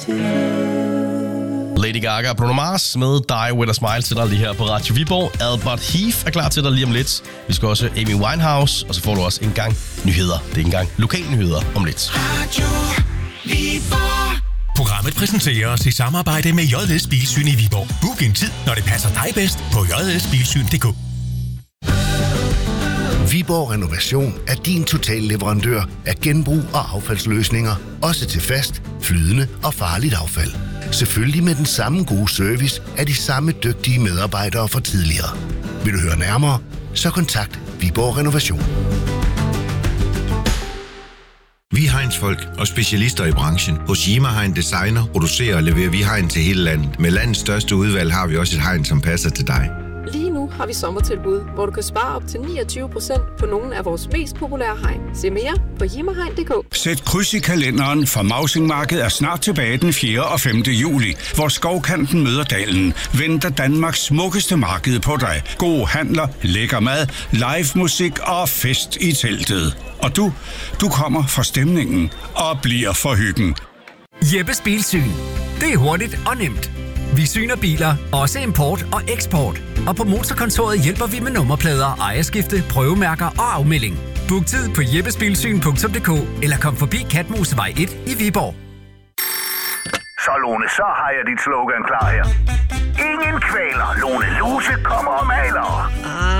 Lady Gaga, Bruno Mars med Die With A Smile til dig lige her på Radio Viborg. Albert Heath er klar til dig lige om lidt. Vi skal også Amy Winehouse, og så får du også en gang nyheder. Det er ikke engang lokalnyheder om lidt. Radio Viborg. Programmet præsenteres i samarbejde med JS Bilsyn i Viborg. Book en tid, når det passer dig bedst på jsbilsyn.dk. Viborg Renovation er din totalleverandør af genbrug og affaldsløsninger, også til fast, flydende og farligt affald. Selvfølgelig med den samme gode service af de samme dygtige medarbejdere fra tidligere. Vil du høre nærmere, så kontakt Viborg Renovation. Vi er hegnsfolk og specialister i branchen. Hos Yima Hegn Designer producerer og leverer vi hegn til hele landet. Med landets største udvalg har vi også et hegn, som passer til dig. Lige nu har vi sommertilbud, hvor du kan spare op til 29% på nogle af vores mest populære hegn. Se mere på yimahegn.dk. Sæt kryds i kalenderen, for Mausingmarkedet er snart tilbage den 4. og 5. juli, hvor Skovkanten møder dalen. Venter Danmarks smukkeste marked på dig. Gode handler, lækker mad, live musik og fest i teltet. Og du kommer for stemningen og bliver for hyggen. Jeppes Bilsyn. Det er hurtigt og nemt. Vi syner biler, også import og eksport. Og på Motorkontoret hjælper vi med nummerplader, ejerskifte, prøvemærker og afmelding. Book tid på jeppesbilsyn.dk eller kom forbi Katmosevej 1 i Viborg. Så Lone, så har jeg dit slogan klar her. Ingen kvæler, Lone Luse kommer og maler.